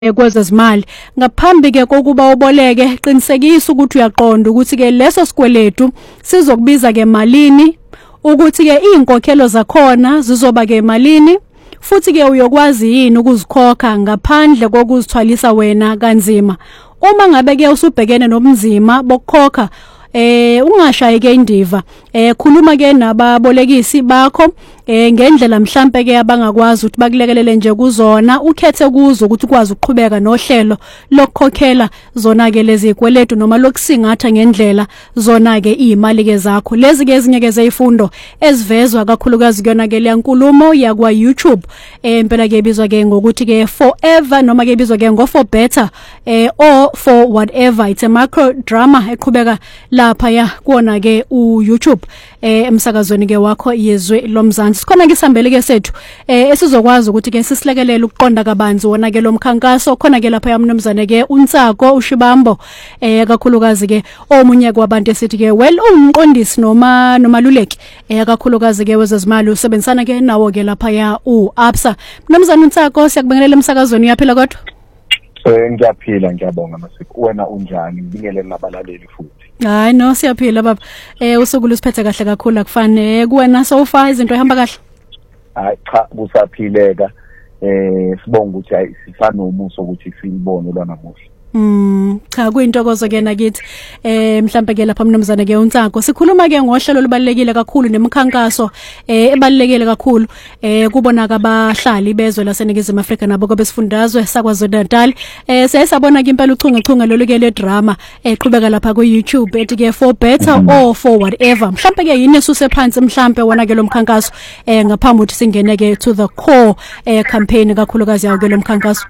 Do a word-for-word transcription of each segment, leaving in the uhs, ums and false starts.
kwezezimali ngaphambi ke kokuba uboleke qinisekisa ukuthi uyaqonda ukuthi ke leso sikweletu sizokubiza ke malini ukuthi ke inkokhelo zakhona zizoba ke malini futhi ke uyokwazi yini ukuzikhokha ngaphandle kokuzithwalisa wena kanzima. Uma ngabe ke usubhekene nobunzima bokukhokha eh ungashayike indiva eh khuluma ke nababolekisi bakho eh ngendlela mhlambe ke abangakwazi ukuthi bakulekelele nje kuzona ukhethe kuzo ukuthi ukwazi ukuqhubeka nohlelo lokukhokhela zona ke lezi kweletu noma lokusingatha ngendlela zona ke imali ke zakho. Lezi ke ezinye ke zezifundo ezivezwa kakhulukazi kuyona ke lenkulumo yakwa YouTube eh impela ke ibizwa ke ngokuthi ke forever noma ke ibizwa ke ngo for better eh or for whatever. It's a macro drama eqhubeka lapha ya kuona ke u YouTube eh emsakazweni ke wakho yezwe lomzansi. Sikhona ke sihambele ke sethu eh esizokwazi ukuthi ke sisilekelele ukuqonda kabanzi wona ke lomkhankaso khona ke lapha yamnumzane ke uNtsako uShibambo eh kakhulukazi ke omunye kwabantu esithi ke well umqondisi noma nomaluleki eh kakhulukazi ke wezezimali usebenzisana ke nawo ke lapha ya uAbsa. Mnumzane uNtsako siyakubingelela emsakazweni uyaphila kodwa? Eh ngiyaphila ngiyabonga Masipho. Wena unjani? Ngibingelele nabalaleli futhi. Hayi no siyaphila baba. Eh usuku lusiphethe kahle kakhulu akufane kuwena so far izinto ihamba kahle. Hayi cha kusaphileka eh sibonga ukuthi hayi sifana umuso ukuthi siyibone lona namuhla. Mm cha kuyintokozo ke nakithi eh mhlambe ke lapha mnumzane ke uNtsako sikhuluma ke ngohlelo olubalekile kakhulu nemikhankaso eh ebalekile kakhulu eh kubonaka abahlali bezwe laseNingizimu Afrika nabo kwabesifundazwe sakwazulu Natal eh sesabona ke impela uchungechunge loluke le drama eqhubeka lapha ku YouTube ethi ke for better or for whatever. Mhlambe ke yini esuse phansi mhlambe wona ke lo mkhankaso eh ngaphambi ukuthi singene ke to the core eh campaign kakhulukazi yawo ke lo mkhankaso.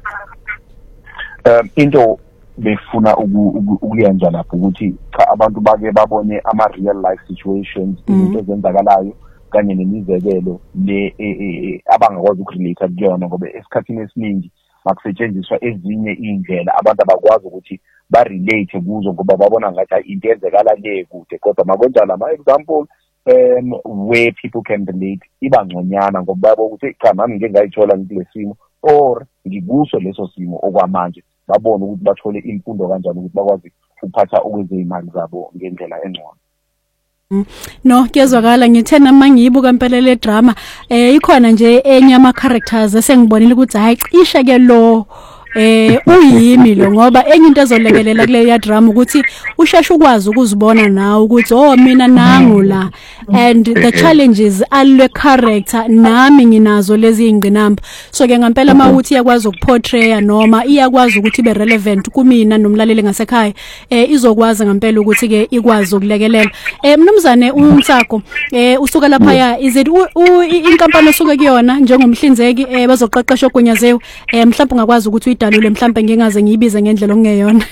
Um into befuna ukuyenza lapho ukuthi cha abantu bake babone ama real life situations izinto ezenzakalayo kanye nemizekelo le abangakwazi ukurelate kuyona ngoba esikhathini esiningi makusetshenziswa ezinye indlela abantu abakwazi ukuthi ba relate kuzo ngoba babona ngathi into ezenzakala le kude kodwa makwenza lama example um where people can relate iba ngconyana ngoba babo ukuthi cha nami ngeke ngayithola kulesimo or ngikuso leso simo okwamanje babona ukuthi bathole imfundo kanjani ukuthi bakwazi ukuphatha ukwezimali zabo ngendlela engcono. No kuyezwakala ngithe nama ngiyibuka impela le drama eh ikhona nje enye ama characters esengibonile ukuthi hayi cishe ke lo eh uyimi lo ngoba enye into ezolekelela kule ya drama ukuthi usheshe ukwazi ukuzibona nawe ukuthi oh mina nangu la and the challenges alwe character nami nginazo lezi ingqinamba so ke ngempela mawuthi iyakwazi ukuportray noma iyakwazi ukuthi ibe relevant kumina nomlaleli ngasekhaya eh izokwazi ngempela ukuthi ke ikwazi ukulekelela eh mnumzane uNtsako eh usuka lapha ya is it inkampani osuke kuyona njengomhlinzeki eh bazoqeqesha ogunyazewe eh mhlawumbe ungakwazi ukuthi dalule mhlambe ngingaze ngiyibize ngendlela okungeyona.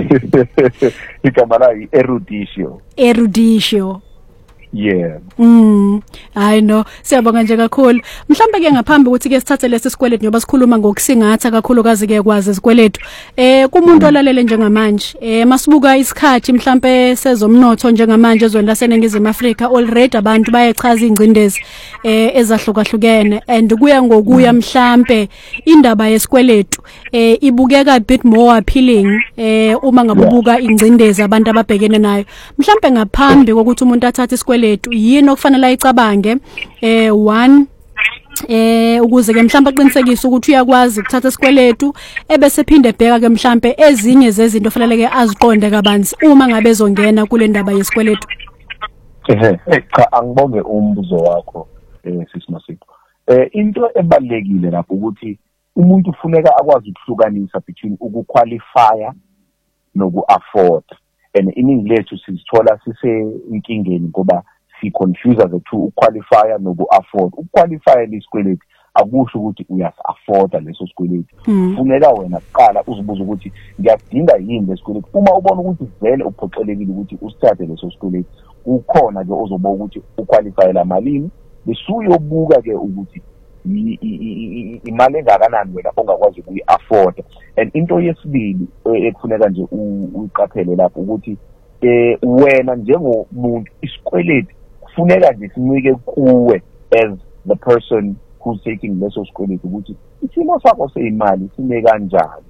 Igama la Erudisho. Erudisho. Yeah. Mm. I know. Siyabonga nje kakhulu. Mhlambe ke ngaphambi ukuthi ke sithathe lesi sikweletu njoba sikhuluma ngokusingatha kakhulukazi ke kwazi isikweletu. Eh kumuntu olalele njengamanje, eh masibuka isikhathi mhlambe sezomnotho njengamanje ezweni laseNingizimu Afrika already abantu bayechaza ingcindezi eh ezahlukahlukene and kuya ngokuya mhlambe indaba yesikweletu eh ibukeka a bit more appealing eh uma ngabubuka ingcindezi abantu ababhekene nayo. Mhlambe ngaphambi kokuthi umuntu athathe isikweletu letu yini okufanele ayicabange eh one eh ukuze ke mhlawumbe aqinisekise ukuthi uyakwazi ukuthatha isikweletu ebese phinde ebheka ke mhlawumbe ezinye zezinto fanele ke aziqonde kabanzi uma ngabe ezongena kule ndaba yesikweletu. Ehe cha angibonge umbuzo wakho eh sisimasipho eh into ebalekile lapho ukuthi umuntu ufuneka akwazi ukuhlukanisa between ukuqualifya noku afford. And iningi lethu sizithola sise inkingeni ngoba si confuse the two uqualify noku afford. Uqualify lesikweletu akusho ukuthi uyas afford leso sikweletu. Funeka wena kuqala uzibuza ukuthi ngiyadinga yini lesikweletu. Uma ubona ukuthi vele uphoxelekile ukuthi usithathe leso sikweletu, ukhona ke ozoba ukuthi uqualify la malini, besuyobuka ke ukuthi imali engakanani wena ongakwazi ukuyi-afford. And into yesibili ekufuneka nje uyiqaphele lapho ukuthi eh wena njengomuntu isikweletu kufuneka nje sinike kuwe as the person who's taking leso sikweletu ukuthi isimo sakho seyimali sime kanjani